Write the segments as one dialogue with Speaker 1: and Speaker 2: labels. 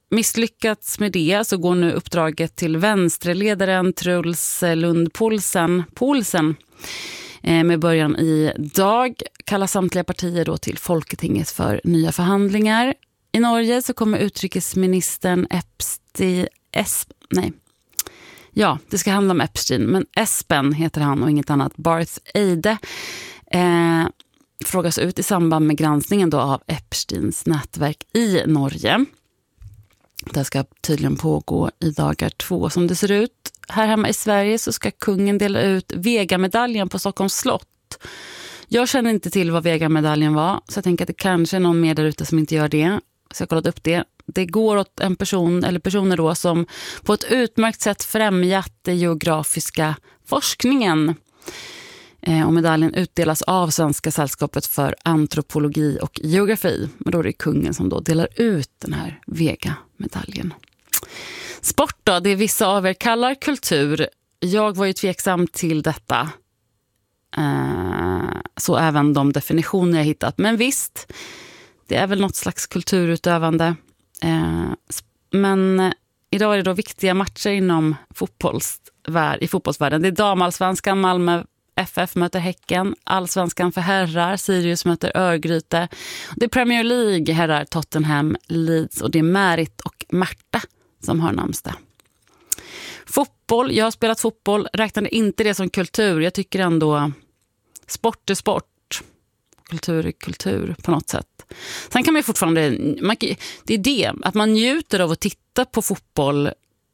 Speaker 1: misslyckats med det så går nu uppdraget till vänsterledaren Truls Lund Poulsen med början idag. Kallar samtliga partier då till Folketinget för nya förhandlingar. I Norge så kommer utrikesministern det ska handla om Epstein, men Espen heter han och inget annat. Barth Eide frågas ut i samband med granskningen då av Epsteins nätverk i Norge. Det ska tydligen pågå i dagar 2 som det ser ut. Här hemma i Sverige så ska kungen dela ut Vega-medaljen på Stockholms slott. Jag känner inte till vad Vega-medaljen var, så jag tänker att det kanske är någon mer där ute som inte gör det. Så jag har kollat upp det. Det går åt en person eller personer då som på ett utmärkt sätt främjat den geografiska forskningen. Och medaljen utdelas av Svenska sällskapet för antropologi och geografi. Men då är det kungen som då delar ut den här Vega-medaljen. Sport då, det vissa av er kallar kultur. Jag var ju tveksam till detta. Så även de definitioner jag hittat. Men visst, det är väl något slags kulturutövande. Men idag är det då viktiga matcher inom i fotbollsvärlden. Det är damallsvenskan, Malmö FF möter Häcken, allsvenskan för herrar, Sirius möter Örgryte. Det är Premier League, herrar Tottenham, Leeds, och det är Märit och Märta som har namnsdag. Fotboll, jag har spelat fotboll, räknade inte det som kultur. Jag tycker ändå sport är sport, kultur är kultur på något sätt. Sen kan man ju fortfarande, det är det, att man njuter av att titta på fotboll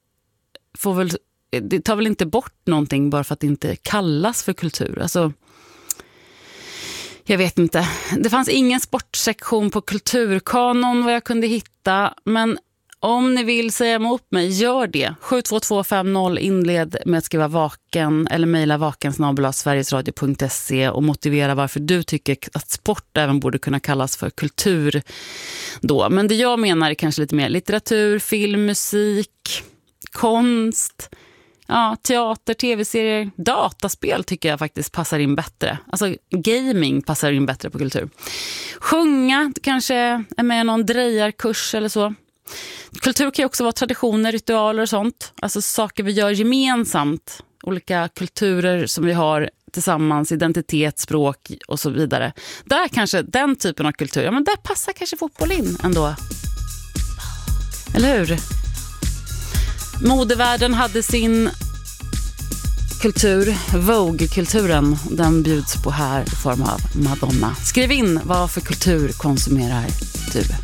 Speaker 1: det tar väl inte bort någonting bara för att det inte kallas för kultur. Alltså, jag vet inte. Det fanns ingen sportsektion på kulturkanon vad jag kunde hitta, men om ni vill säga emot mig, gör det. 72250 inled med att skriva vaken eller mejla vaken@sverigesradio.se och motivera varför du tycker att sport även borde kunna kallas för kultur då. Men det jag menar är kanske lite mer litteratur, film, musik, konst, teater, tv-serier, dataspel tycker jag faktiskt passar in bättre. Alltså gaming passar in bättre på kultur. Sjunga, kanske är med någon drejarkurs eller så. Kultur kan ju också vara traditioner, ritualer och sånt. Alltså saker vi gör gemensamt. Olika kulturer som vi har tillsammans, identitet, språk och så vidare. Där kanske den typen av kultur, men där passar kanske fotboll in ändå. Eller hur? Modevärlden hade sin kultur, Vogue-kulturen. Den bjuds på här i form av Madonna. Skriv in, vad för kultur konsumerar du?